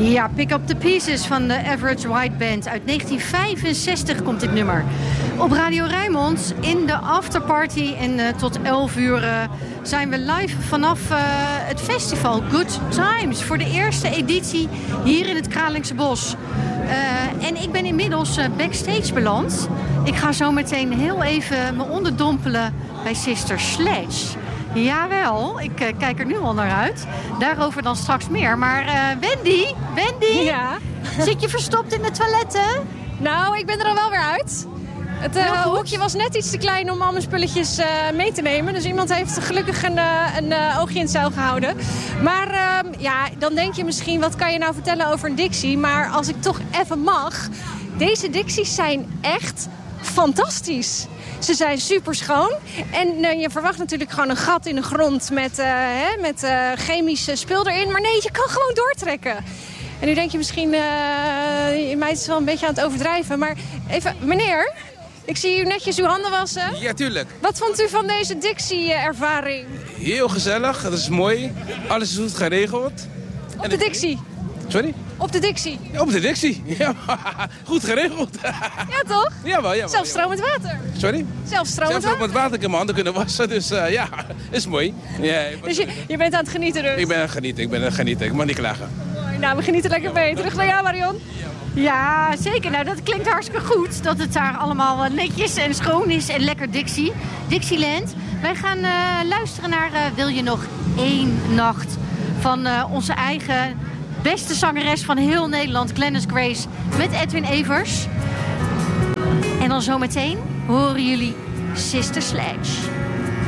Ja, Pick Up The Pieces van de Average White Band. Uit 1965 komt dit nummer. Op Radio Rijnmond in de afterparty. En tot 11 uur zijn we live vanaf het festival Good Times. Voor de eerste editie hier in het Kralingse Bos. En ik ben inmiddels backstage beland. Ik ga zo meteen heel even me onderdompelen bij Sister Sledge. Jawel, ik kijk er nu al naar uit. Daarover dan straks meer. Maar Wendy, Ja? Zit je verstopt in de toiletten? Nou, ik ben er al wel weer uit. Het hokje was net iets te klein om al mijn spulletjes mee te nemen. Dus iemand heeft gelukkig een oogje in het zeil gehouden. Maar dan denk je misschien, wat kan je nou vertellen over een Dixie? Maar als ik toch even mag, deze Dixies zijn echt fantastisch. Ze zijn super schoon. En je verwacht natuurlijk gewoon een gat in de grond met chemisch spul erin. Maar nee, je kan gewoon doortrekken. En nu denk je misschien, je meid is wel een beetje aan het overdrijven. Maar even, meneer, ik zie u netjes uw handen wassen. Ja, tuurlijk. Wat vond u van deze Dixie-ervaring? Heel gezellig, dat is mooi. Alles is goed geregeld. Op de Dixie? Sorry? Op de Dixie? Op de Dixie, ja. Goed geregeld. Ja, toch? Jawel. Zelfs stromend water. Sorry? Zelfs stromend water. Met water kan mijn handen kunnen wassen, dus is mooi. Ja, Dus je bent aan het genieten dus? Ik ben aan het genieten, ik mag niet klagen. Mooi, nou, we genieten lekker mee. Terug naar jou, Marion. Ja, zeker. Nou, dat klinkt hartstikke goed. Dat het daar allemaal netjes en schoon is en lekker Dixieland. Wij gaan luisteren naar Wil je nog één nacht van onze eigen beste zangeres van heel Nederland, Glennis Grace, met Edwin Evers. En dan zometeen horen jullie Sister Sledge.